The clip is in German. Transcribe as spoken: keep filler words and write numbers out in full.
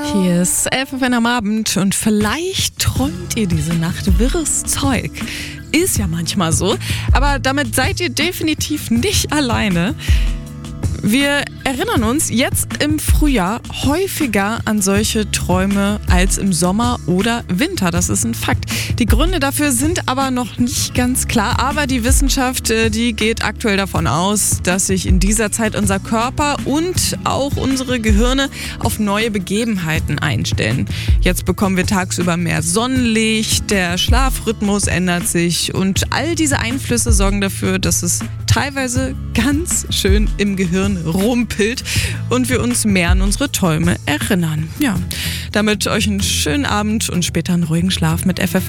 Hier ist elf Uhr am Abend und vielleicht träumt ihr diese Nacht wirres Zeug. Ist ja manchmal so, aber damit seid ihr definitiv nicht alleine. Wir erinnern uns jetzt im Frühjahr häufiger an solche Träume als im Sommer oder Winter. Das ist ein Fakt. Die Gründe dafür sind aber noch nicht ganz klar. Aber die Wissenschaft, die geht aktuell davon aus, dass sich in dieser Zeit unser Körper und auch unsere Gehirne auf neue Begebenheiten einstellen. Jetzt bekommen wir tagsüber mehr Sonnenlicht, der Schlafrhythmus ändert sich und all diese Einflüsse sorgen dafür, dass es teilweise ganz schön im Gehirn rumpelt und wir uns mehr an unsere Träume erinnern. Ja, damit euch einen schönen Abend und später einen ruhigen Schlaf mit F F